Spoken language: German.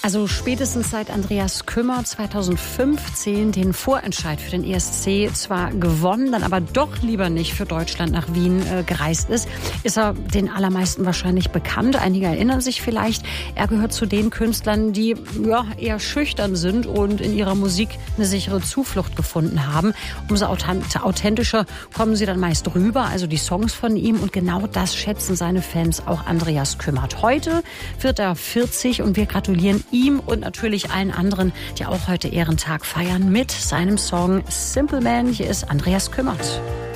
Also spätestens seit Andreas Kümmer 2015 den Vorentscheid für den ESC zwar gewonnen, dann aber doch lieber nicht für Deutschland nach Wien gereist ist er den allermeisten wahrscheinlich bekannt. Einige erinnern sich vielleicht, er gehört zu den Künstlern, die eher schüchtern sind und in ihrer Musik eine sichere Zuflucht gefunden haben. Umso authentischer kommen sie dann meist rüber, also die Songs von ihm. Und genau das schätzen seine Fans auch Andreas Kümmer. Heute wird er 40 und wir gratulieren ihm und natürlich allen anderen, die auch heute Ehrentag feiern, mit seinem Song Simple Man. Hier ist Andreas Kümmert.